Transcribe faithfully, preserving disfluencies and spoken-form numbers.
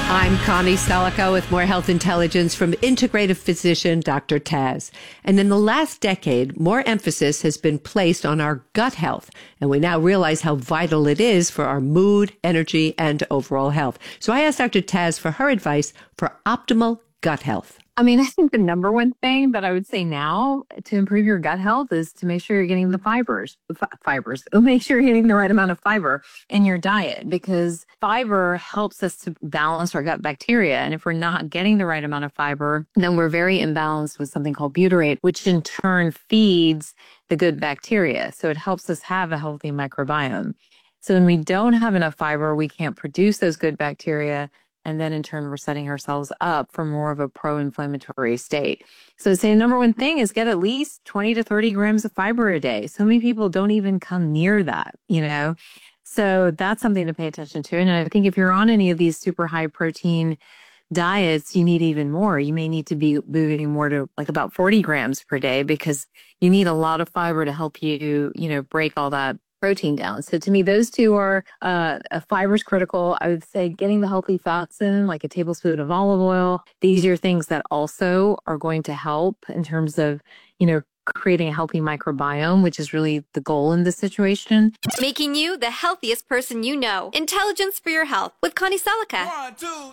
I'm Connie Selico with more health intelligence from integrative physician Doctor Taz. And in the last decade, more emphasis has been placed on our gut health. And we now realize how vital it is for our mood, energy, and overall health. So I asked Doctor Taz for her advice for optimal gut health. I mean, I think the number one thing that I would say now to improve your gut health is to make sure you're getting the fibers, f- fibers, make sure you're getting the right amount of fiber in your diet, because fiber helps us to balance our gut bacteria. And if we're not getting the right amount of fiber, then we're very imbalanced with something called butyrate, which in turn feeds the good bacteria. So it helps us have a healthy microbiome. So when we don't have enough fiber, we can't produce those good bacteria. And then in turn, we're setting ourselves up for more of a pro-inflammatory state. So say the number one thing is get at least twenty to thirty grams of fiber a day. So many people don't even come near that, you know? So that's something to pay attention to. And I think if you're on any of these super high protein diets, you need even more. You may need to be moving more to like about forty grams per day, because you need a lot of fiber to help you, you know, break all that protein down. So to me, those two are, uh, fiber is critical. I would say getting the healthy fats in, like a tablespoon of olive oil. These are things that also are going to help in terms of, you know, creating a healthy microbiome, which is really the goal in this situation. Making you the healthiest person you know. Intelligence for your health with Connie Selica. One, two,